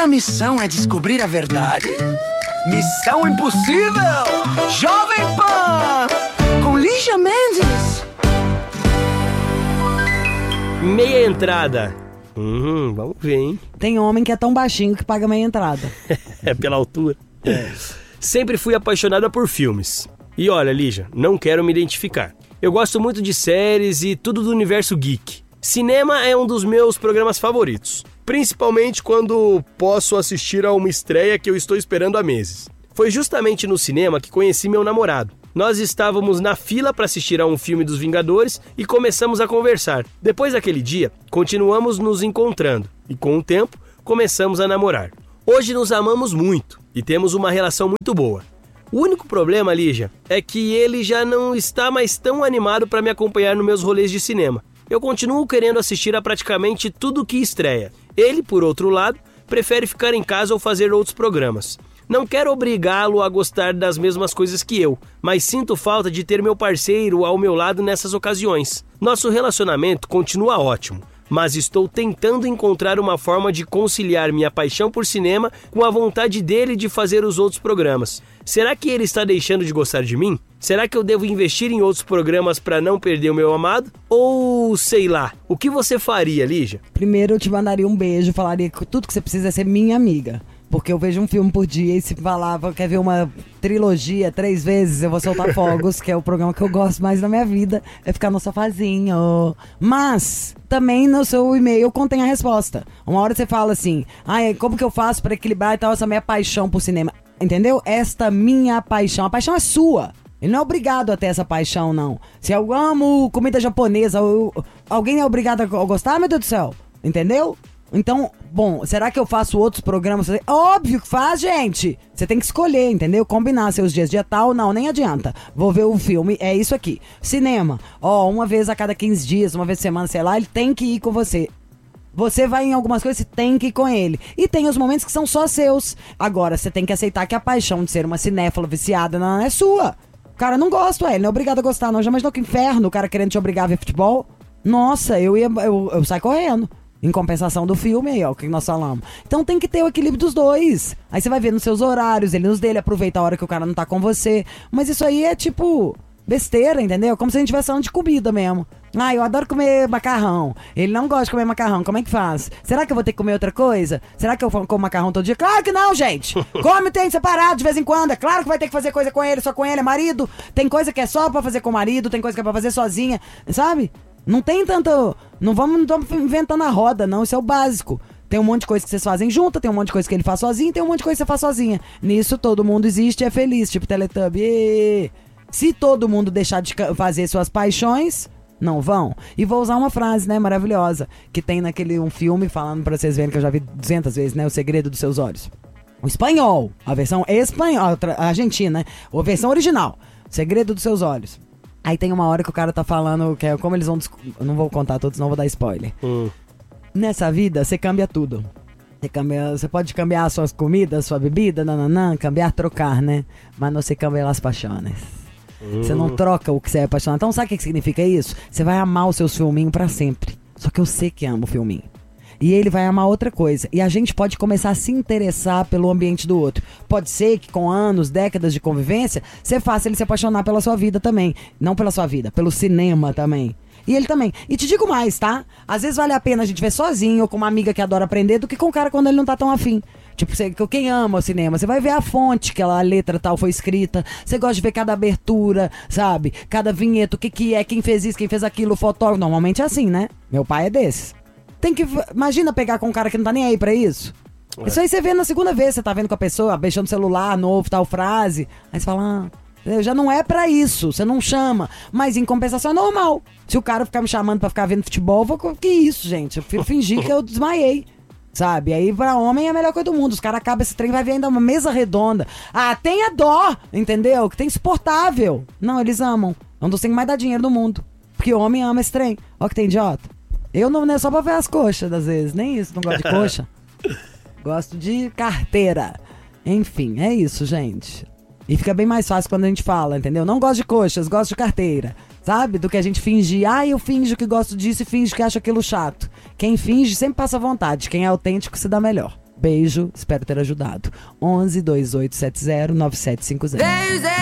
a missão é descobrir a verdade? Missão Impossível! Jovem Pan! Com Lígia Mendes! Meia entrada. Vamos ver, hein? Tem homem que é tão baixinho que paga meia entrada. É pela altura. Sempre fui apaixonada por filmes. E olha, Lígia, não quero me identificar. Eu gosto muito de séries e tudo do universo geek. Cinema é um dos meus programas favoritos. Principalmente quando posso assistir a uma estreia que eu estou esperando há meses. Foi justamente no cinema que conheci meu namorado. Nós estávamos na fila para assistir a um filme dos Vingadores e começamos a conversar. Depois daquele dia, continuamos nos encontrando e com o tempo, começamos a namorar. Hoje nos amamos muito e temos uma relação muito boa. O único problema, Lígia, é que ele já não está mais tão animado para me acompanhar nos meus rolês de cinema. Eu continuo querendo assistir a praticamente tudo que estreia. Ele, por outro lado, prefere ficar em casa ou fazer outros programas. Não quero obrigá-lo a gostar das mesmas coisas que eu, mas sinto falta de ter meu parceiro ao meu lado nessas ocasiões. Nosso relacionamento continua ótimo, mas estou tentando encontrar uma forma de conciliar minha paixão por cinema com a vontade dele de fazer os outros programas. Será que ele está deixando de gostar de mim? Será que eu devo investir em outros programas para não perder o meu amado? Ou, sei lá, o que você faria, Lígia? Primeiro eu te mandaria um beijo, falaria que tudo que você precisa é ser minha amiga. Porque eu vejo um filme por dia e se falava, quer ver uma trilogia 3 vezes, eu vou soltar fogos, que é o programa que eu gosto mais na minha vida, é ficar no sofazinho. Mas, também no seu e-mail contém a resposta. Uma hora você fala assim, como que eu faço para equilibrar e tal essa minha paixão por cinema? Entendeu? Esta minha paixão. A paixão é sua. Ele não é obrigado a ter essa paixão, não. Se eu amo comida japonesa, alguém é obrigado a gostar, meu Deus do céu? Entendeu? Então, bom, será que eu faço outros programas? Óbvio que faz, gente! Você tem que escolher, entendeu? Combinar seus dias. Dia tal, não, nem adianta. Vou ver o filme, é isso aqui. Cinema, uma vez a cada 15 dias, uma vez por semana, sei lá, ele tem que ir com você. Você vai em algumas coisas, você tem que ir com ele. E tem os momentos que são só seus. Agora, você tem que aceitar que a paixão de ser uma cinéfila viciada não é sua. O cara não gosta, ele não é obrigado a gostar, não. Já imaginou que inferno o cara querendo te obrigar a ver futebol? Nossa, eu saio correndo. Em compensação do filme aí, o que nós falamos. Então tem que ter o equilíbrio dos dois. Aí você vai ver nos seus horários, ele nos dele, aproveita a hora que o cara não tá com você. Mas isso aí é tipo besteira, entendeu? Como se a gente estivesse falando de comida mesmo. Eu adoro comer macarrão. Ele não gosta de comer macarrão, como é que faz? Será que eu vou ter que comer outra coisa? Será que eu como macarrão todo dia? Claro que não, gente! Come tem separado de vez em quando. É claro que vai ter que fazer coisa com ele, só com ele, é marido. Tem coisa que é só pra fazer com o marido, tem coisa que é pra fazer sozinha, sabe? Não tem tanto... Não estamos inventando a roda, não. Isso é o básico. Tem um monte de coisa que vocês fazem junto, tem um monte de coisa que ele faz sozinho, tem um monte de coisa que você faz sozinha. Nisso todo mundo existe e é feliz, tipo Teletubby. Se todo mundo deixar de fazer suas paixões, não vão. E vou usar uma frase, né, maravilhosa, que tem um filme, falando pra vocês verem que eu já vi 200 vezes, né, O Segredo dos Seus Olhos. O espanhol, a versão espanhola, a argentina, né, a versão original. O Segredo dos Seus Olhos. Aí tem uma hora que o cara tá falando que é como eles vão... Eu não vou contar todos, não vou dar spoiler. Nessa vida, você cambia tudo. Você pode cambiar suas comidas, sua bebida, cambiar, trocar, né? Mas não se cambia as paixões. Você não troca o que você é apaixonado. Então sabe o que significa isso? Você vai amar os seus filminhos pra sempre. Só que eu sei que amo o filminho. E ele vai amar outra coisa. E a gente pode começar a se interessar pelo ambiente do outro. Pode ser que com anos, décadas de convivência, você faça ele se apaixonar pela sua vida também. Não pela sua vida, pelo cinema também. E ele também. E te digo mais, tá? Às vezes vale a pena a gente ver sozinho ou com uma amiga que adora aprender do que com o cara quando ele não tá tão afim. Tipo, quem ama o cinema, você vai ver a fonte que a letra tal foi escrita. Você gosta de ver cada abertura, sabe? Cada vinheta, o que é, quem fez isso, quem fez aquilo, o fotógrafo. Normalmente é assim, né? Meu pai é desses. Imagina pegar com um cara que não tá nem aí pra isso. Isso aí você vê na segunda vez, você tá vendo com a pessoa, beijando o celular, novo, tal frase. Aí você fala, já não é pra isso, você não chama. Mas em compensação é normal. Se o cara ficar me chamando pra ficar vendo futebol, eu vou... Que isso, gente? Eu prefiro fingir que eu desmaiei. Sabe? Aí pra homem é a melhor coisa do mundo. Os caras acabam esse trem, vai ver ainda uma mesa redonda. Tenha dó, entendeu? Que tem insuportável. Não, eles amam. É um dos que mais dá dinheiro do mundo. Porque homem ama esse trem. Ó que tem idiota. Eu não é só pra ver as coxas, às vezes. Nem isso, não gosto de coxa. Gosto de carteira. Enfim, é isso, gente. E fica bem mais fácil quando a gente fala, entendeu? Não gosto de coxas, gosto de carteira. Sabe? Do que a gente fingir. Eu finjo que gosto disso e finjo que acho aquilo chato. Quem finge sempre passa vontade. Quem é autêntico se dá melhor. Beijo, espero ter ajudado. 11 2870 9750.